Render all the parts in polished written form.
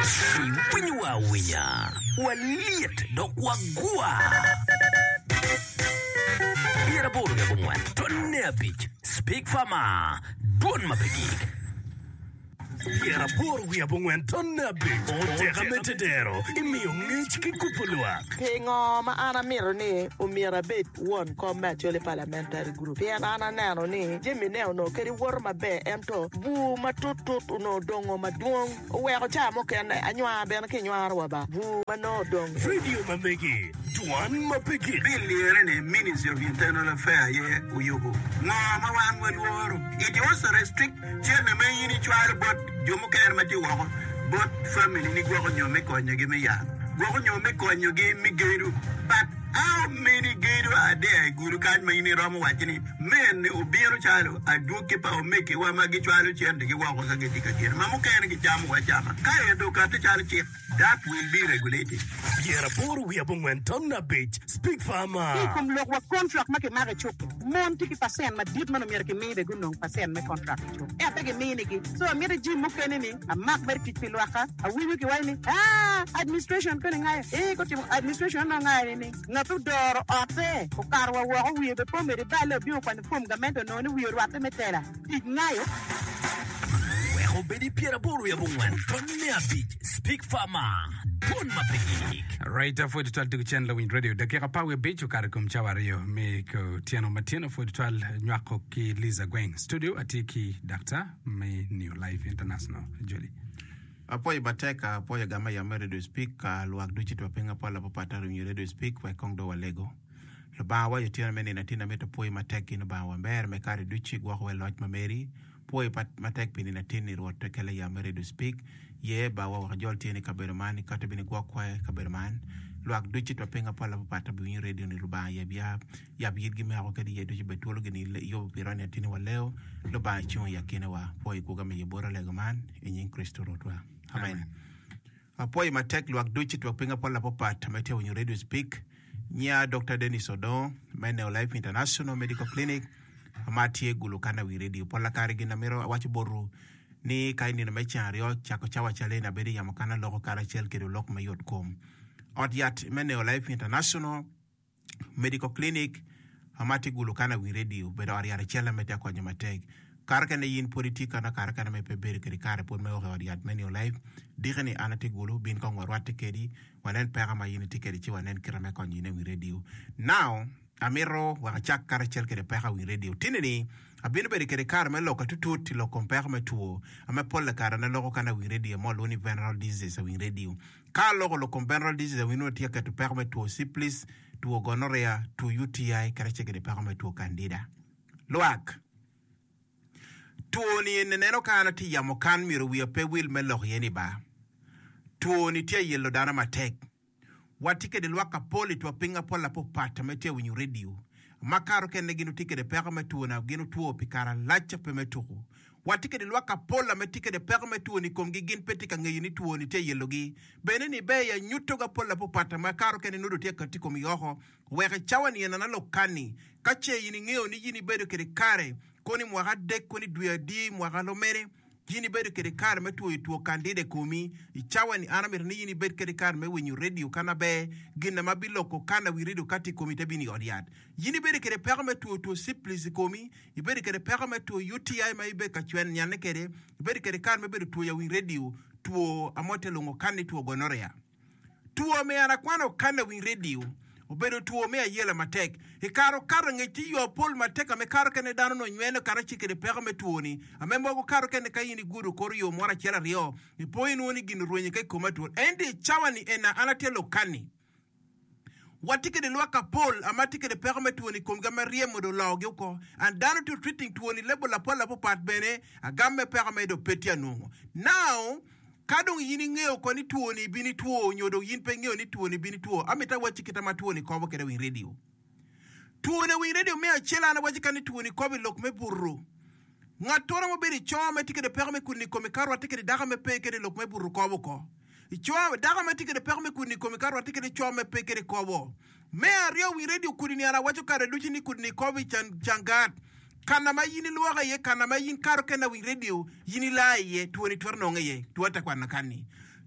Winya waliet dok wagua Biara boro ya bungwan Tonne Beach Speak Farmer Don Mapigik Biara boro ya bungwan Tonne Beach Otega metedero Imiyo ngich kikupulwa Pingo maana miro ni umira bet won combat yole parliamentary group. Piana ana nano ni Jimmy neo no keri war mabe ento bu matutut no dongo maduong weko chamo kene anywa ben kinywa waba bu mano dong Radio Mamegi Duan Mapigik Billion and Ministry of Internal Affairs, yeah, Uyugo. No, Mawan will war. It also restrict Chairman in each other, but Jomuka and Matiwa, but family, Nigo, you make on you give me ya. Go on, you make on you give me Guru. But how many Guru are there? Guru can't mean it. I'm watching it. Men, Ubiano Chalo, I do keep out make it one Maggie Chalo and the Giwa was a getting again. Mamuka and Jam Wajama. Kaya do cut the child chip. That will be regulated. Biara boro ya bungwan Tonne Beach Speak Farmer Comme le roi contract ma ke mare chok mon tiki pasen ma dit man mer ke me de gunong pasen me contract chok e apege me niki so me de jim mo kene ni a mak ber ki pilwaka a wi ki wayni administration ko ngaya ko tim administration na ngaya ni na tu doro ote ko karwa wo wi be po me de bale bi o kwa fom gamento no ni wi ro ate metela ti ngayo Obedi Biara boro ya bungwan Tonne Beach Speak Farmer Don Mapigik Right, for the 12 channel Win Radio. The Kira Power Beach, Karakum Chawario, make Tiano Martino for the 12 Nwako Ki Liza Gweng Studio, Atiki Doctor, May New Life International, Julie. Apoy bateka apoy gama ya Radio Speak luak duchi tuwapenga pala popata Radio Speak wa kongdo wa Lego. Lubawa yutiana meni natina meto poy mateki nubawa mbere mekari duchi guakwe loj mameri. Poy matek pini natini ruote kele ya Radio Speak. Ye bawa wakajol tieni kaberman kata bini guakwe kaberman. Luak duchi tuwapenga pala popata biwini radio ni lubawa ya biyid gime ako kadi ye duchi betuolo gini yobo pirani atini wa leo. Lubawa chungo ya kene wa poy kugame yebora legoman inyin Kristo rotwa. Amen. Apoy matek luak duchi tuwapenga pala popata metia wenye Radio Speak. Nya Dr. Dennis Odo, Meneo Life International Medical Clinic, Amatie Gulukana we radio pola karigi na mero wachi boru ni kaini na mecha rio chako chawa chale na beri ya makana loko kara chel kiri loko mayot.com. Odiat Meneo Life International Medical Clinic, Amati Gulukana we radio bedo ariara chela metia kwa nyamateg. Karakana yin politika na karakana mepe beri kiri kare pon meo odiat Meneo Life. Digani anati gulu bin kong warwate kedi wanen pera ma yini tikedi chi wanen kirame kon yine we radio. Now amiro wakachak karachel kede pera we radio tinini abino beri kede karame loka tututi lo kompera me tuo ame polle karane loko kana we radio mo loni veneral disease we radio ka loko lo veneral disease we no tia ketu pera me tuo syphilis tuo gonorrhea tuo UTI karache kede pera me tuo candida loak tuo ni neno kana ti yamo kan miro we pe will me lo yeni ba tuo ni tia yelo dana matek watike de lwaka poli tuwa pinga pola po pata metia winyu radio makaro kene ginu tike de pera metuo na ginu tuo pikara lacha pe metuo watike de lwaka pola metike de pera metuo ni komgi gin petika ngeyini tuo ni tia yelo gi bene ni beya nyutoga pola po pata makaro kene nudu tia katiko miyoho weke chawa ni enanalo kani kache yini ngeo ni yini bedo kere kare koni mwaka dek koni duyadi mwaka lomere yini bedo kede kar me tuo kandide kumi ichawa ni anamir ni yini bedo kede kar me wenyu radio kana be gina mabiloko kana we radio kati komi tabini odiad yini bedo kede perme tuo syphilis komi ibedo kede perme tuo UTI ma ibe kachwen nyane kede ibedo kede kar me bedo tuo ya we radio tuo amote longo kani tuo gonorrhea tuo me anakwano kana we radio obedo tuo me ayela matek e karo ngeti yo pol matek ame karo kene dano no nywene kara chike de pega me tuoni ame mogo karo kene kayini gudu korio mora chela rio e poi nuoni gin ruenye kay koma tuon endi chawani ena anatelo kani watike de lwaka pol amatike de pega me tuoni komga marie modo lawge ko and dano to treating tuoni lebo la pola po pat bene agamme pega me do petia nungo now kadong yini ngeo ko ni tuo ni bini tuo nyodo yin pe ngeo ni tuo ni bini tuo amita wachikita matuo ni kobo kede win radio tuo ne win radio me achela na wachika ni tuo ni kobi lok me burru ngatora mo beri choma tike de perme kunni komi karwa tike de daga me pe kede lok me burru kobo ko ichoma daga me tike de perme kunni komi karwa tike de choma me pe kede kobo me ario win radio kudini ara wachukare duchi ni kunni kobi changat kana ma yini luwaga ye kana ma yin karo kena win radio yini la ye tuoni twarno ye tuwata kwa nakani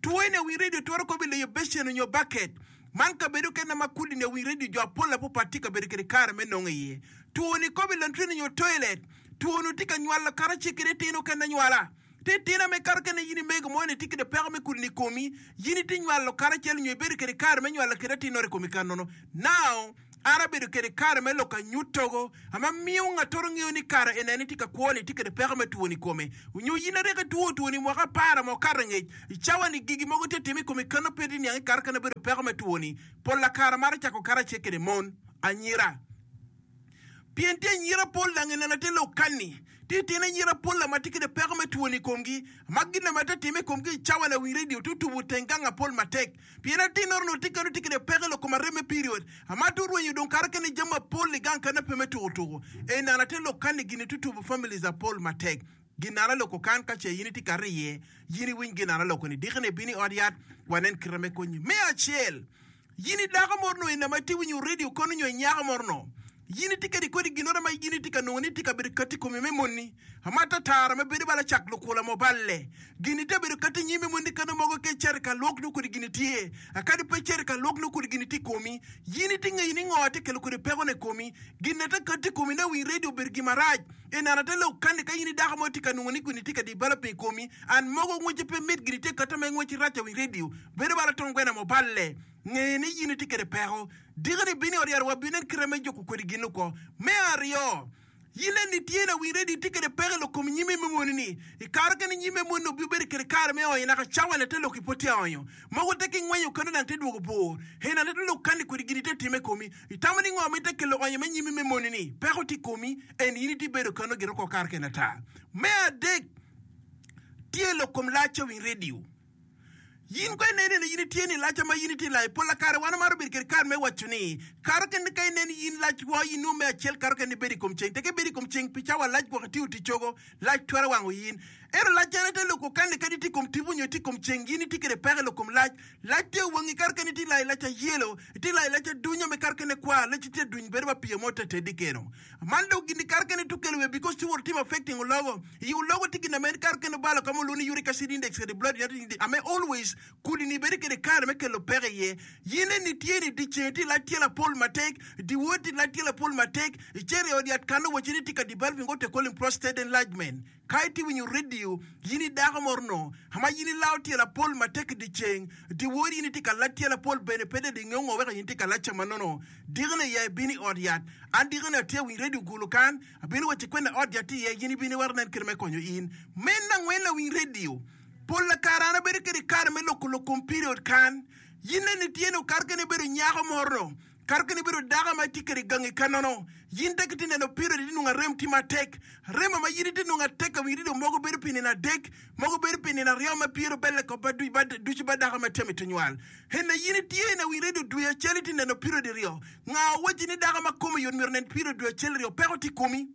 tuwene wi radio twaro ko bile yo beshe no your bucket man ka bedo kana makuli ne wi radio jo apola po patika bedo kere kare me no ye tuoni ko bile ntrini yo toilet tuonu tika nywala kara chikire tino kana nywala te tina me kar kana yini mego mone tiki de perme kulni komi yini ti nywala kara chel nyo bedo kere kare me nywala kere tino re komi kanono now ara bedo kere kare me loka nyutogo ama miunga torongi oni kare enani tika kuoni tika de perme tuoni kome unyo yina reka tuoni mwaka para mo karenge ichawa ni gigi mogo te temi komi kano pedi ni kar kana bedo perme tuoni pola kara mara chako kara chekere mon anyira piente nyira pol lange na telo kanni titine nyira pol la matike de perme tuoni komgi magina matatime komgi chawa na wi radio tutubu tenganga pol matek piena tinor no tikano tike de perle ko mareme period amatu ruwenyu don karake ni jama pol le ganka na peme tutu na telo kanni gini tutubu families za pol matek ginara loko kan ka che yini tikariye yini win ginara loko ni dikhne bini odiat wanen kreme konyi me achel yini daga morno ina mati winyu radio kono nyo nyaga morno yini tika di kodi ginora ma yini tika noni tika beri kati ko meme monni amata tara me beri bala chaklo kula mo balle gini te beri kati nyime monni kana mogo ke cherka lokno kodi gini tie akadi pe cherka lokno kodi gini ti komi yini tinga yini ngote ke kodi pego ne komi gini ta kati komi na wi radio bergi maraj na ta lo kande ka yini daga mo tika noni kodi tika di bala pe komi an mogo ngoje pe met gini te kata me ngochi racha wi radio beri bala tongwena mo balle ngeni yini tika de pego digani bini ori arwa binen kreme joko kodi ginu ko me ario yile ni tiena wi ready tike de perlo kom nyime memoni ni ikarka ni nyime mono biberi kere kar me o ina ka chawa ne telo kipoti ayo mago teke ngwanyo kanu na tedu go bo hena ne telo kani kodi gini te time komi itamani ngo me teke lo onye nyime memoni ni perlo ti komi en yini ti bedo kanu gero ko karke na ta me adek tielo kom lacho wi radio yin ko nene ne yini tieni lacha ma yini ti lai pola kare wana maro bir kar me wachuni kar ken kay nene yin lach wa yinu me chel kar ken beri kom cheng teke beri kom cheng picha wa lach ko tiu ti chogo lach twara wango yin ero lach ene te lo ko kan kadi ti kom tibunyo ti kom cheng yini ti kere pere lo kom lach te wangi kar ken ti lai lacha yelo ti lai lacha dunya me kar ken kwa lach ti duny ber ba pie mota te dikeno mando gini kar ken to kelwe because ti wor team affecting logo you logo ti kina men kar ken balo kamo luni uric acid index the blood ame always kuli ni beri kere kare me ke lo pere ye yine ni tieni di chenti la tiela pol matek di woti la tiela pol matek chere odi at kanu wachini tika di balvi ngote calling prostate enlargement kaiti when you radio yini daga morno hama yini lao tiela pol matek di cheng di wodi ni tika la tiela pol benepede di ngongo weka yini tika la chamanono digene ye bini odiat and digene te win radio gulukan bini wachi kwenda odiat ye yini bini warnen kirme konyo in menna ngwena win radio Pol la karana beri kere kar me lo period kan yinne ni tieno kar kene beri nyaako morno kar kene beri daga ma tikere gangi kanono yinte kitine no period di nunga rem tima tek rema ma yiri di nunga tek mi di mogo beri pini na dek mogo beri pini na riama piro belle ko badu du ba daga ma temi tunwal henna yini tiena wi redo du ya cheliti no period rio nga wati ni daga ma komi yon mirnen period du chel rio peroti komi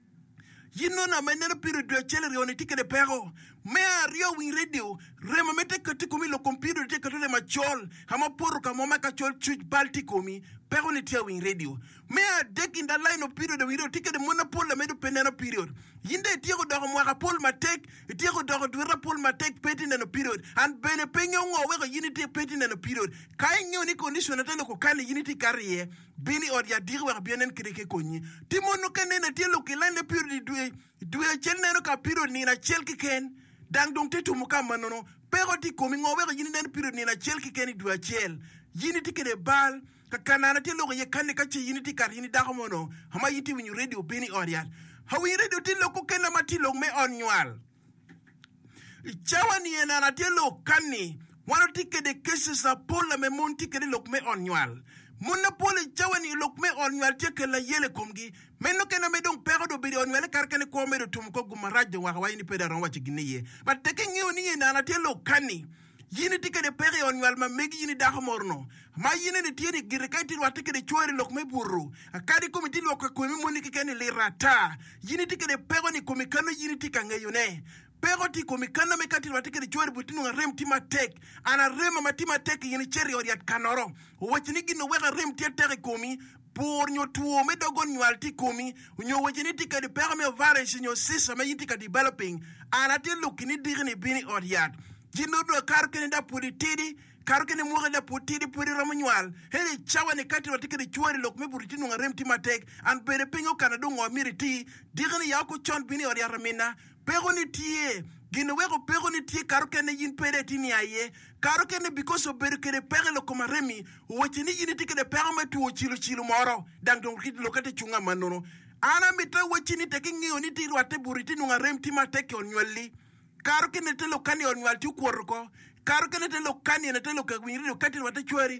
yino na meneno period du chel rio ni tikere pero me rio win radio rema mete kati komi lo computer te katole ma chol hama poru kama maka chol chuch balti komi pero ni tia win radio me a dek in the line of period we don't take the monopole la medo penena period yinde tiego do mo ka pol matek tiego do do pol matek peti na period and bene penyo ngo we ko unity peti na period kay nyo ni condition na tele ko kan unity carrier bini or ya dire wa bienen kreke konyi timono kanena tielo ke line period du chelne no ka period ni na chel ken dang dong tetu muka manono pero ti komi ngowe ko yini den period ni na chel ki ken du chel yini ti kede bal ka kanana ti logo ye kanne ka ci yini ti kar yini da ko mono hama yiti wini radio beni oriat hawi radio ti loko ken ma ti log me on nyal chawani ena na ti lo kanni wano ti kede cases a pola me mon ti kede log me on nyal Mona pole chawani lok me on nyal teke la yele komgi menno kena me don pero do bidi on wele karkane ko me do tum ko gumaraje wa wayni peda ron wachi giniye but teke ngiyo ni na na telo kani yini tike de pere on nyal ma megi yini da morno ma yini ne tieni girekaiti wa tike de chori lok me burru akadi komiti lok ko mi moni kene le rata yini tike de pero ni komikano yini tika ngeyo ne pero ti komikana me kati watike de chori butinu rem tima tek ana rem matima tek yini cheri oriat kanoro wachini gino wega rem tere komi pour nyo tuo me dogon nyalti komi nyo wachini tika de perme varage nyo sisa me yitika developing ana te lukini digni bini oriat jino do kar kene da pudi tidi kar kene mo da pudi ramunyal hele chawa ne kati watike de chuari lok me buriti no ngarem ti matek an bere pengo kana do ngo miriti digani ya ko chon bini or yaramina pego ni tie gino wego pego ni tie kar kene yin pere tini aye kar kene because of bere kene pege lo komaremi wotini yin tike de pege me tu chilo moro dang dong kit lokate chunga manono ana mita wotini teke ngi oni ti wate buriti no ngarem ti matek on nyolli kar kene te lo kani on nyal ti korko kar kene te lo kani ne te lo ka winri kati wate chwari